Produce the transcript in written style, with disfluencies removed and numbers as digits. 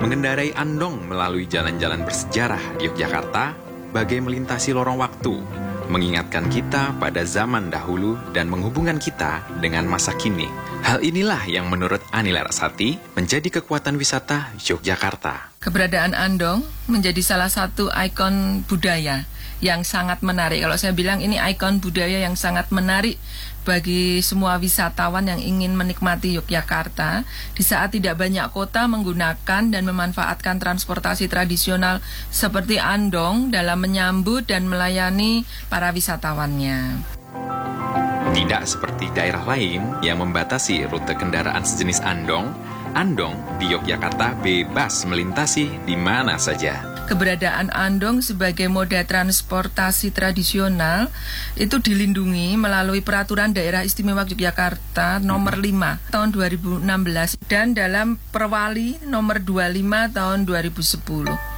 Mengendarai andong melalui jalan-jalan bersejarah di Yogyakarta bagai melintasi lorong waktu, mengingatkan kita pada zaman dahulu dan menghubungkan kita dengan masa kini. Hal inilah yang menurut Ani Larasati menjadi kekuatan wisata Yogyakarta. Keberadaan andong menjadi salah satu ikon budaya yang sangat menarik. Kalau saya bilang ini ikon budaya yang sangat menarik bagi semua wisatawan yang ingin menikmati Yogyakarta di saat tidak banyak kota menggunakan dan memanfaatkan transportasi tradisional seperti andong dalam menyambut dan melayani para wisatawannya. Tidak seperti daerah lain yang membatasi rute kendaraan sejenis andong di Yogyakarta bebas melintasi di mana saja. Keberadaan andong sebagai moda transportasi tradisional itu dilindungi melalui Peraturan Daerah Istimewa Yogyakarta nomor 5 tahun 2016 dan dalam Perwali nomor 25 tahun 2010.